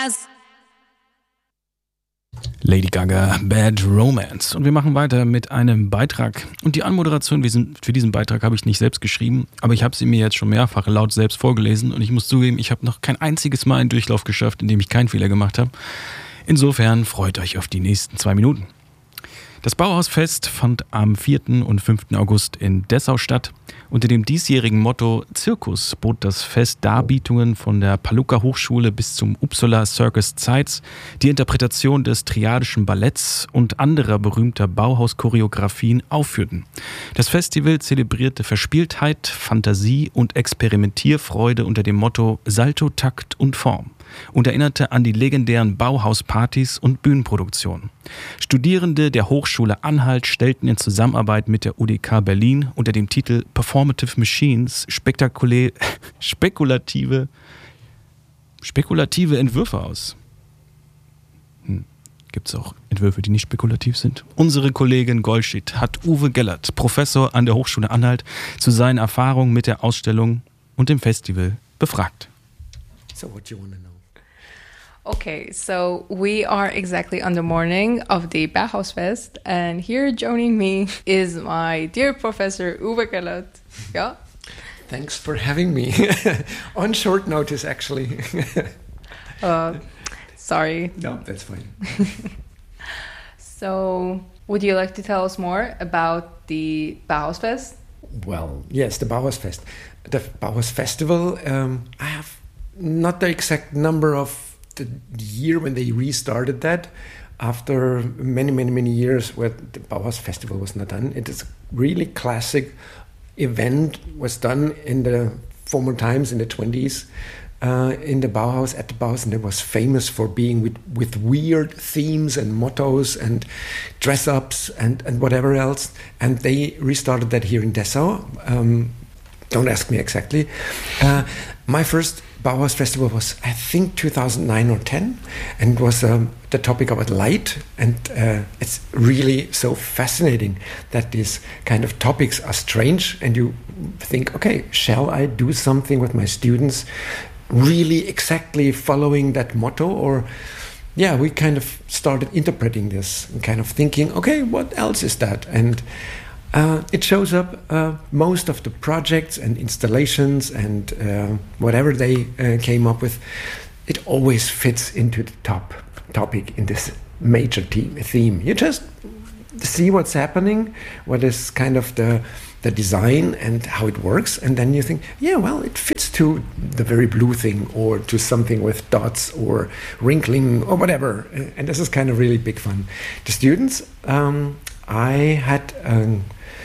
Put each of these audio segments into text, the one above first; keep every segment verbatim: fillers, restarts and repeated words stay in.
Jazz. Lady Gaga, Bad Romance. Und wir machen weiter mit einem Beitrag. Und die Anmoderation für diesen Beitrag habe ich nicht selbst geschrieben, aber ich habe sie mir jetzt schon mehrfach laut selbst vorgelesen. Und ich muss zugeben, ich habe noch kein einziges Mal einen Durchlauf geschafft, in dem ich keinen Fehler gemacht habe. Insofern freut euch auf die nächsten zwei Minuten. Das Bauhausfest fand am vierten und fünften August in Dessau statt. Unter dem diesjährigen Motto Zirkus bot das Fest Darbietungen von der Palluca Hochschule bis zum Uppsala Circus Zeitz, die Interpretation des Triadischen Balletts und anderer berühmter Bauhaus-Choreografien aufführten. Das Festival zelebrierte Verspieltheit, Fantasie und Experimentierfreude unter dem Motto Salto, Takt und Form und erinnerte an die legendären Bauhauspartys und Bühnenproduktionen. Studierende der Hochschule Anhalt stellten in Zusammenarbeit mit der U D K Berlin unter dem Titel Performative Machines spektakulä- spekulative, spekulative Entwürfe aus. Hm. Gibt es auch Entwürfe, die nicht spekulativ sind? Unsere Kollegin Golschied hat Uwe Gellert, Professor an der Hochschule Anhalt, zu seinen Erfahrungen mit der Ausstellung und dem Festival befragt. So what do you want to know? Okay, so we are exactly on the morning of the Bauhausfest, and here joining me is my dear Professor Uwe Gellert. Yeah? Thanks for having me. On short notice, actually. uh, sorry. No, that's fine. So, would you like to tell us more about the Bauhausfest? Well, yes, the Bauhausfest. The Bauhaus Festival, um, I have not the exact number of the year when they restarted that after many, many, many years where the Bauhaus Festival was not done. It is a really classic event, was done in the former times in the twenties uh, in the Bauhaus, at the Bauhaus, and it was famous for being with, with weird themes and mottos and dress-ups and, and whatever else. And they restarted that here in Dessau. Um, don't ask me exactly. Uh, my first Bauhaus Festival was, I think, two thousand nine or ten, and it was um, the topic about light. And uh, it's really so fascinating that these kind of topics are strange, and you think, okay, shall I do something with my students really exactly following that motto? Or, yeah, we kind of started interpreting this and kind of thinking, okay, what else is that? And Uh, it shows up uh, most of the projects and installations and uh, whatever they uh, came up with. It always fits into the top topic in this major team, theme. You just see what's happening, what is kind of the the design and how it works, and then you think, yeah, well, it fits to the very blue thing or to something with dots or wrinkling or whatever. And this is kind of really big fun. The students, um, I had um,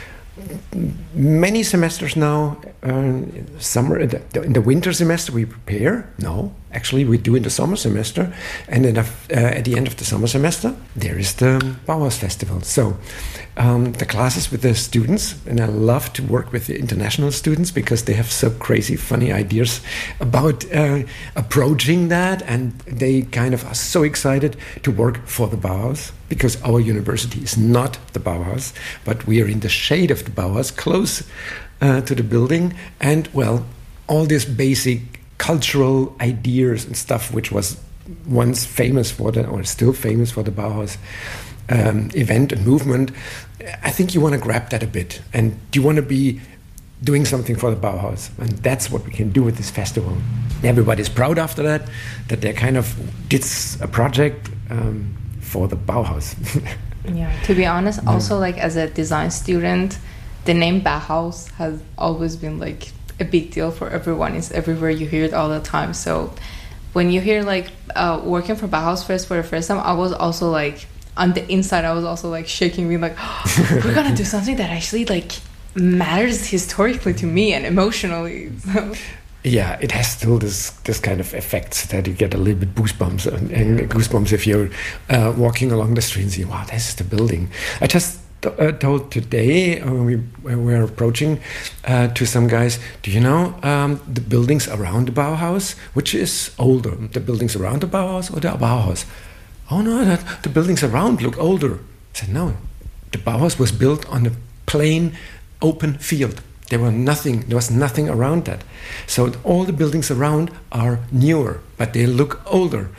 many semesters now, uh, summer, in the, in the winter semester we prepare. No, actually we do in the summer semester. And then uh, at the end of the summer semester, there is the Bauhaus Festival. So um, the classes with the students, and I love to work with the international students because they have so crazy, funny ideas about uh, approaching that. And they kind of are so excited to work for the Bauhaus, because our university is not the Bauhaus, but we are in the shade of the Bauhaus, close uh, to the building. And, well, all these basic cultural ideas and stuff, which was once famous for the, or still famous for the Bauhaus um, event and movement, I think you want to grab that a bit. And you want to be doing something for the Bauhaus. And that's what we can do with this festival. Everybody's proud after that, that they kind of did a project um, for the Bauhaus. Yeah, to be honest, also like as a design student, the name Bauhaus has always been like a big deal for everyone. It's everywhere, you hear it all the time. So when you hear like uh, working for Bauhaus first for the first time, I was also like on the inside, I was also like shaking, being like, oh, we're gonna do something that actually like matters historically to me and emotionally. So. Yeah, it has still this this kind of effects that you get a little bit goosebumps and, and goosebumps if you're uh, walking along the street and see, wow, this is the building. I just th- uh, told today uh, when we when we were approaching uh, to some guys, do you know um, the buildings around the Bauhaus, which is older, the buildings around the Bauhaus or the Bauhaus? Oh no, that, the buildings around look older. I said, no, the Bauhaus was built on a plain, open field. There were nothing. There was nothing around that. So all the buildings around are newer, but they look older.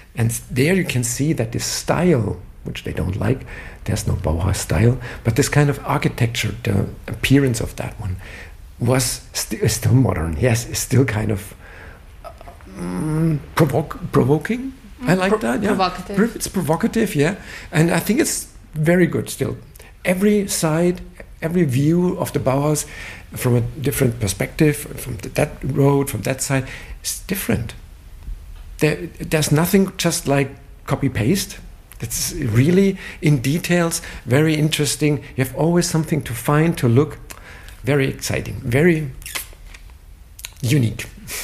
And there you can see that this style, which they don't like, there's no Bauhaus style, but this kind of architecture, the appearance of that one, was st- still modern. Yes, it's still kind of um, provoke, provoking. I like Pro- that. Yeah. Provocative. It's provocative, yeah. And I think it's very good still. Every side, every view of the Bauhaus from a different perspective, from that road, from that side, is different. There, there's nothing just like copy-paste. It's really in details, very interesting. You have always something to find, to look. Very exciting, very unique.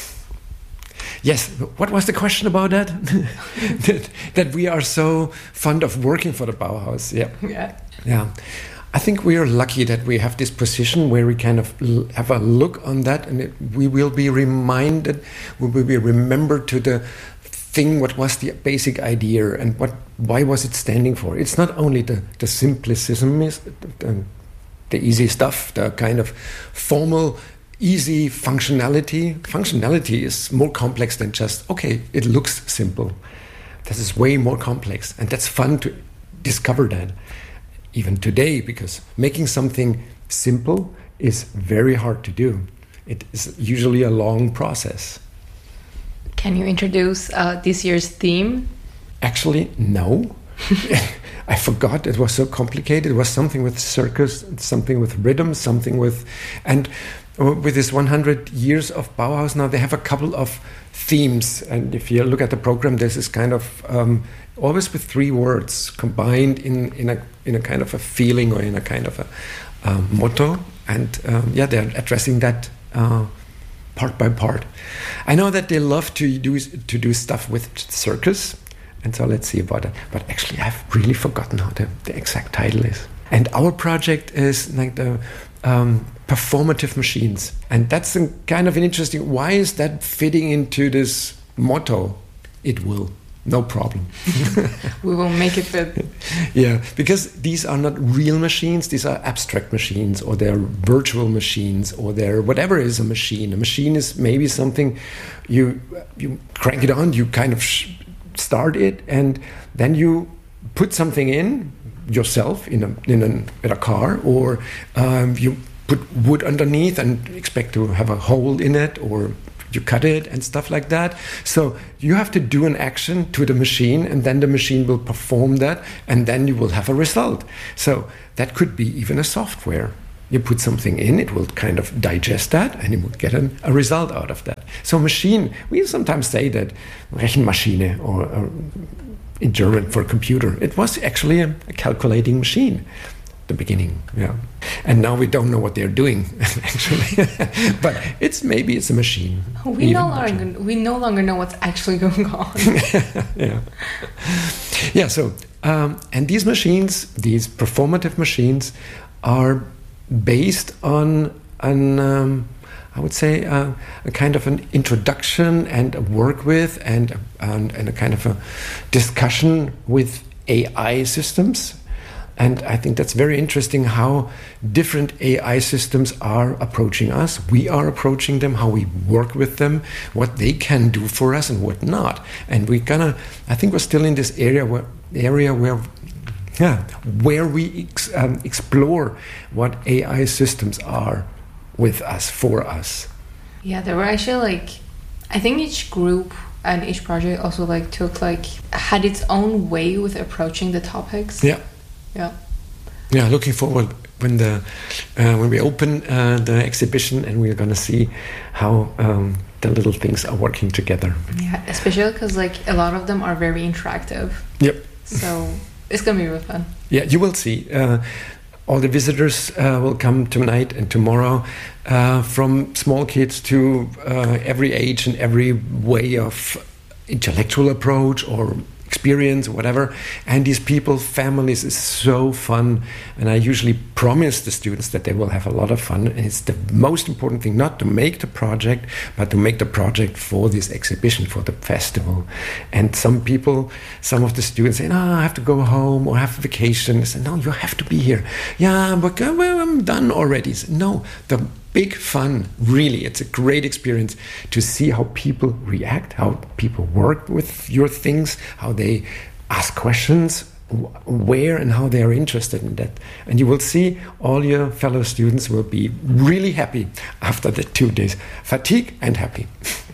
Yes, what was the question about that? that? That we are so fond of working for the Bauhaus. Yeah. Yeah. Yeah. I think we are lucky that we have this position where we kind of l- have a look on that, and it, we will be reminded, we will be remembered to the thing, what was the basic idea and what, why was it standing for. It's not only the, the simplicism, is the, the easy stuff, the kind of formal, easy functionality. Functionality is more complex than just, okay, it looks simple. This is way more complex, and that's fun to discover that. Even today, because making something simple is very hard to do. It is usually a long process. Can you introduce uh, this year's theme? Actually, no. I forgot. It was so complicated. It was something with circus, something with rhythm, something with... And with this one hundred years of Bauhaus now, they have a couple of themes. And if you look at the program, this is kind of... Um, always with three words combined in, in a in a kind of a feeling or in a kind of a um, motto, and um, yeah, they're addressing that uh, part by part. I know that they love to do to do stuff with circus, and so let's see about it. But actually, I've really forgotten how the, the exact title is. And our project is like the um, performative machines, and that's a kind of an interesting. Why is that fitting into this motto? It will. No problem. We will make it fit. Yeah, because these are not real machines. These are abstract machines, or they're virtual machines, or they're whatever is a machine. A machine is maybe something you you crank it on, you kind of sh- start it, and then you put something in yourself in a in a, in a car, or um, you put wood underneath and expect to have a hole in it, or you cut it and stuff like that. So you have to do an action to the machine, and then the machine will perform that, and then you will have a result. So that could be even a software. You put something in, it will kind of digest that, and you will get an, a result out of that. So machine, we sometimes say that Rechenmaschine, or, or in German for computer, it was actually a, a calculating machine. The beginning, yeah, and now we don't know what they're doing actually, but it's maybe it's a machine. We no longer we no longer know what's actually going on. yeah, yeah. So um, and these machines, these performative machines, are based on an um, I would say uh, a kind of an introduction and a work with and and, and a kind of a discussion with A I systems. And I think that's very interesting how different A I systems are approaching us. We are approaching them, how we work with them, what they can do for us and what not. And we're gonna, I think we're still in this area where, area where, yeah, where we ex, um, explore what A I systems are with us, for us. Yeah, there were actually like, I think each group and each project also like took like, had its own way with approaching the topics. Yeah. Yeah, yeah. Looking forward when the uh, when we open uh, the exhibition, and we're gonna see how um, the little things are working together. Yeah, especially because like a lot of them are very interactive. Yep. So it's gonna be really fun. Yeah, you will see. Uh, all the visitors uh, will come tonight and tomorrow, uh, from small kids to uh, every age and every way of intellectual approach or experience, whatever. And these people, families, is so fun. And I usually promise the students that they will have a lot of fun. And it's the most important thing, not to make the project, but to make the project for this exhibition, for the festival. And some people, some of the students say, no, I have to go home or have vacation. I say, no, you have to be here. Yeah, but well, I'm done already. Say, no, the big fun, really. It's a great experience to see how people react, how people work with your things, how they ask questions, where and how they are interested in that. And you will see all your fellow students will be really happy after the two days. Fatigue and happy.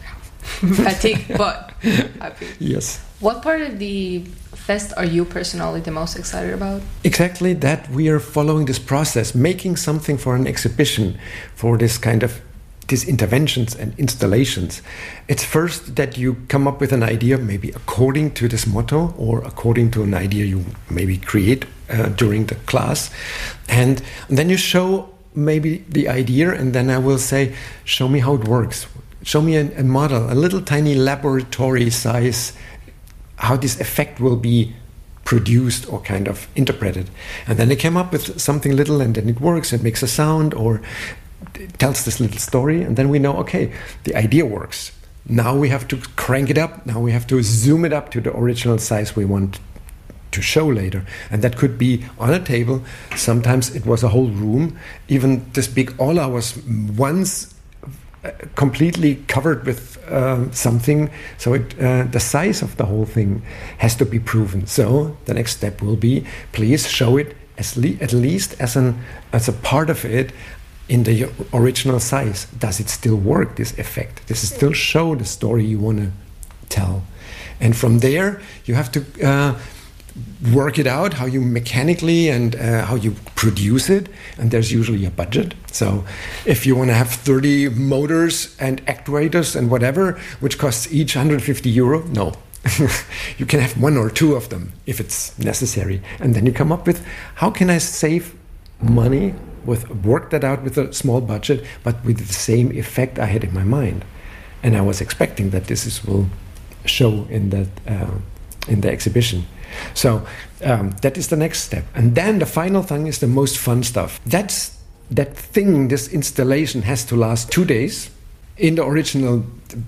Fatigue, but happy. Yes. What part of the fest are you personally the most excited about? Exactly that we are following this process, making something for an exhibition, for this kind of these interventions and installations. It's first that you come up with an idea, maybe according to this motto or according to an idea you maybe create uh, during the class. And, and then you show maybe the idea, and then I will say, show me how it works. Show me a, a model, a little tiny laboratory size, how this effect will be produced or kind of interpreted. And then they came up with something little, and then it works, it makes a sound or it tells this little story, and then we know, okay, the idea works. Now we have to crank it up, now we have to zoom it up to the original size we want to show later. And that could be on a table, sometimes it was a whole room, even this big aula was once completely covered with uh, something, so it, uh, the size of the whole thing has to be proven. So the next step will be, please show it as le- at least as an as a part of it in the original size. Does it still work, this effect? Does it still show the story you want to tell? And from there, you have to uh, work it out, how you mechanically and uh, how you produce it, and there's usually a budget. So if you want to have thirty motors and actuators and whatever, which costs each one hundred fifty euro, no. You can have one or two of them if it's necessary. And then you come up with, how can I save money, with work that out with a small budget, but with the same effect I had in my mind. And I was expecting that this is, will show in that uh, in the exhibition. So um, that is the next step. And then the final thing is the most fun stuff. That's that thing, this installation has to last two days in the original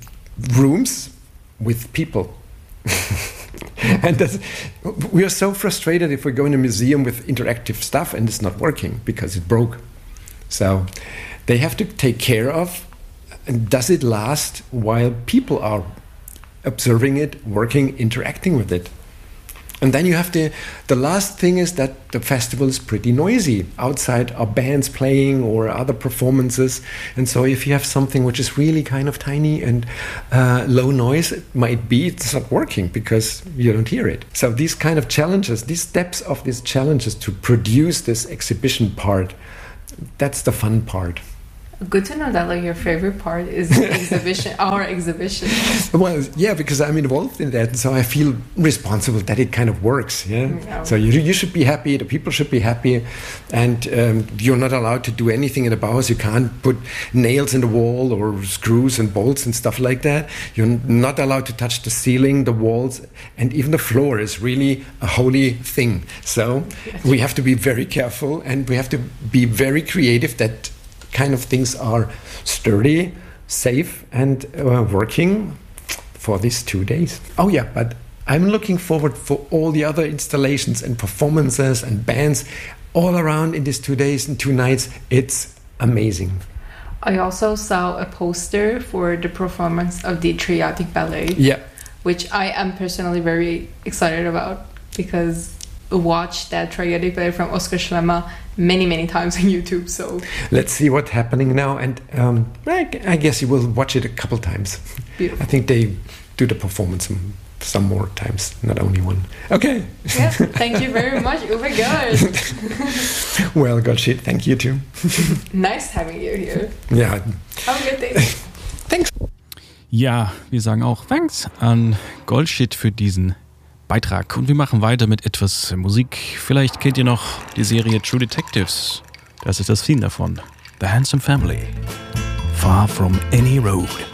rooms with people. And that's, we are so frustrated if we go in a museum with interactive stuff and it's not working because it broke. So they have to take care of, and does it last while people are observing it, working, interacting with it? And then you have to, the last thing is that the festival is pretty noisy. Outside are bands playing or other performances. And so if you have something which is really kind of tiny and uh, low noise, it might be it's not working because you don't hear it. So these kind of challenges, these steps of these challenges to produce this exhibition part, that's the fun part. Good to know that like your favorite part is the exhibition, our exhibition. Well, yeah, because I'm involved in that, and so I feel responsible that it kind of works. Yeah. Yeah. So you you should be happy. The people should be happy, and um, you're not allowed to do anything in the Bauhaus. You can't put nails in the wall or screws and bolts and stuff like that. You're not allowed to touch the ceiling, the walls, and even the floor is really a holy thing. So we have to be very careful, and we have to be very creative that kind of things are sturdy, safe, and uh, working for these two days. Oh yeah, but I'm looking forward for all the other installations and performances and bands all around in these two days and two nights. It's amazing. I also saw a poster for the performance of the Triatic Ballet, Yeah. which I am personally very excited about because I watched that Triatic Ballet from Oskar Schlemmer many, many times on YouTube. So Let's see what's happening now, and um, I, I guess you will watch it a couple times. Beautiful. I think they do the performance some, some more times, not only one. Okay. yeah, thank you very much, Uwe Gerd. Well, Goldschmidt, thank you too. Nice having you here. Ja. Have a good day. Thanks. Ja, wir sagen auch Thanks an Goldschmidt für diesen Beitrag. Und wir machen weiter mit etwas Musik. Vielleicht kennt ihr noch die Serie True Detectives. Das ist das Theme davon. The Handsome Family. Far from any road.